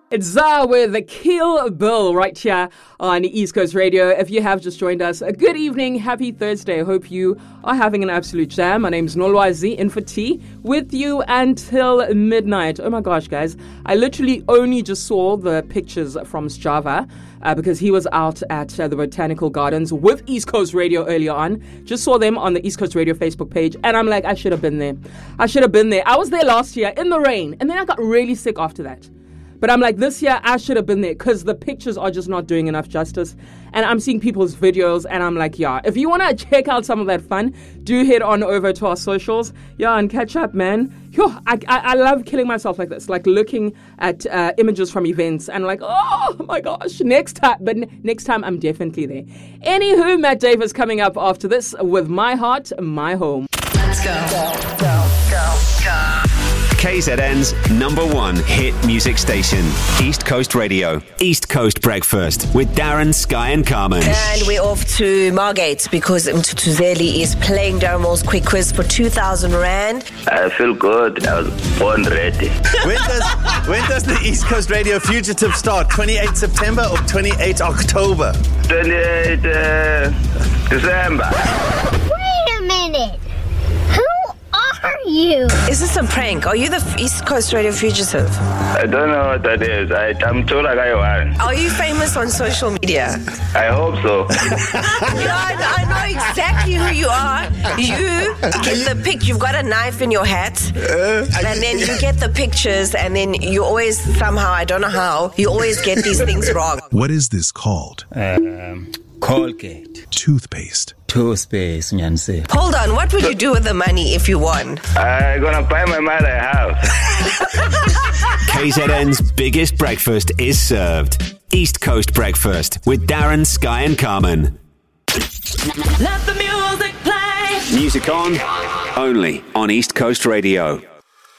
It's Za with the Kill Bill right here on East Coast Radio. If you have just joined us, a good evening, happy Thursday. I hope you are having an absolute jam. My name's Nolwazi, in for tea, with you until midnight. Oh my gosh, guys. I literally only just saw the pictures from Strava because he was out at the Botanical Gardens with East Coast Radio earlier on. Just saw them on the East Coast Radio Facebook page, and I'm like, I should have been there. I was there last year in the rain, and then I got really sick after that. But I'm like, this year I should have been there because the pictures are just not doing enough justice. And I'm seeing people's videos and I'm like, yeah, if you want to check out some of that fun, do head on over to our socials. Yeah, and catch up, man. Yo, I love killing myself like this, like looking at images from events and like, oh my gosh, next time I'm definitely there. Anywho, Matt Davis coming up after this with My Heart, My Home. Let's go. KZN's #1 hit music station, East Coast Radio, East Coast Breakfast with Darren, Sky and Carmen. And we're off to Margate because Mtutuzeli is playing Darren Moore's quick quiz for 2,000 Rand. I feel good. I was born ready. When does the East Coast Radio Fugitive start? 28 September or 28 October? 28 December. Wait a minute. Are you? Is this a prank? Are you the East Coast Radio Fugitive? I don't know what that is. I'm told I got one. Are you famous on social media? I hope so. I know exactly who you are. You get the pic. You've got a knife in your hat, and then you get the pictures, and then you always somehow, I don't know how, you always get these things wrong. What is this called? Colgate. Toothpaste. Toothpaste, Nyanse. Hold on, what would you do with the money if you won? I'm gonna buy my mother a house. KZN's biggest breakfast is served. East Coast Breakfast with Darren, Sky and Carmen. Let the music play. Music on, only on East Coast Radio.